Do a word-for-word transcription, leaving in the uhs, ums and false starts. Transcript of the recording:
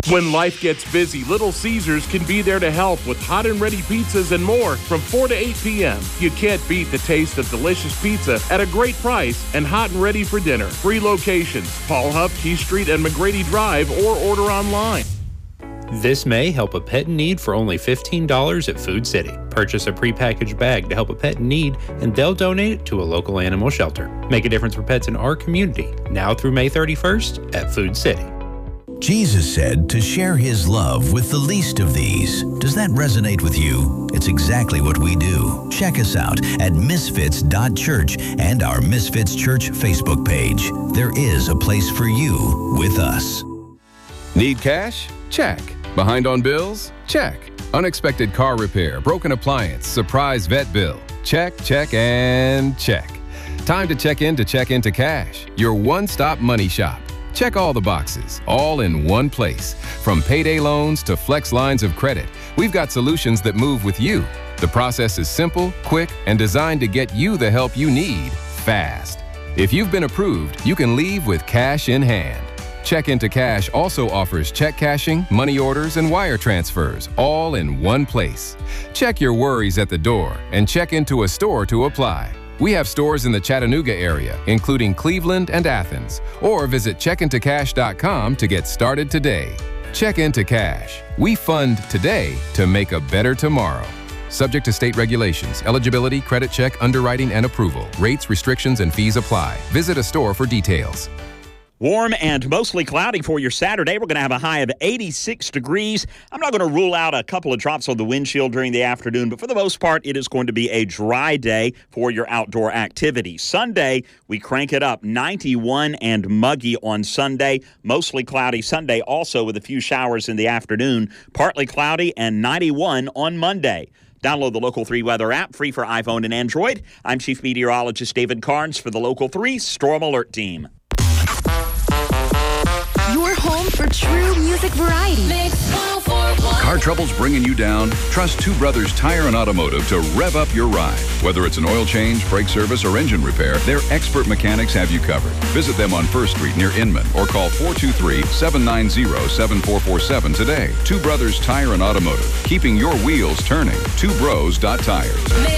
When life gets busy, Little Caesars can be there to help with hot and ready pizzas and more from four to eight p.m. You can't beat the taste of delicious pizza at a great price and hot and ready for dinner. Three locations, Paul Huff, Key Street, and McGrady Drive, or order online. This May, help a pet in need for only fifteen dollars at Food City. Purchase a prepackaged bag to help a pet in need, and they'll donate it to a local animal shelter. Make a difference for pets in our community, now through May thirty-first at Food City. Jesus said to share his love with the least of these. Does that resonate with you? It's exactly what we do. Check us out at misfits dot church and our Misfits Church Facebook page. There is a place for you with us. Need cash? Check. Behind on bills? Check. Unexpected car repair, broken appliance, surprise vet bill. Check, check, and check. Time to check in to Check Into Cash, your one-stop money shop. Check all the boxes, all in one place. From payday loans to flex lines of credit, we've got solutions that move with you. The process is simple, quick, and designed to get you the help you need fast. If you've been approved, you can leave with cash in hand. Check Into Cash also offers check cashing, money orders, and wire transfers, all in one place. Check your worries at the door and check into a store to apply. We have stores in the Chattanooga area, including Cleveland and Athens, or visit check into cash dot com to get started today. Check Into Cash. We fund today to make a better tomorrow. Subject to state regulations, eligibility, credit check, underwriting, and approval. Rates, restrictions, and fees apply. Visit a store for details. Warm and mostly cloudy for your Saturday. We're going to have a high of eighty-six degrees. I'm not going to rule out a couple of drops on the windshield during the afternoon, but for the most part, it is going to be a dry day for your outdoor activities. Sunday, we crank it up. ninety-one and muggy on Sunday. Mostly cloudy Sunday, also with a few showers in the afternoon. Partly cloudy and ninety-one on Monday. Download the Local three weather app, free for iPhone and Android. I'm Chief Meteorologist David Carnes for the Local three Storm Alert Team. Your home for true music variety. Car troubles bringing you down? Trust Two Brothers Tire and Automotive to rev up your ride. Whether it's an oil change, brake service, or engine repair, their expert mechanics have you covered. Visit them on First Street near Inman or call four two three, seven nine zero, seven four four seven today. Two Brothers Tire and Automotive, keeping your wheels turning. two bros dot tires.